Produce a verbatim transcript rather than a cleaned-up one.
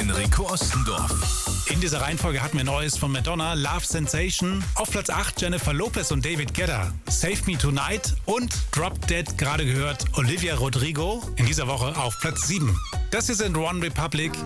Enrico Ostendorf. In dieser Reihenfolge hatten wir Neues von Madonna, Love Sensation. Auf Platz acht Jennifer Lopez und David Guetta, Save Me Tonight und Drop Dead, gerade gehört, Olivia Rodrigo. In dieser Woche auf Platz sieben. Das hier sind One Republic,